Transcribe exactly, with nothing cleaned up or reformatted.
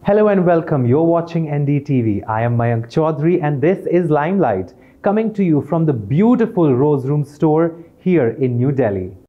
Hello and welcome. You're watching N D T V. I am Mayank Chaudhary and this is Limelight, coming to you from the beautiful Rose Room store here in New Delhi.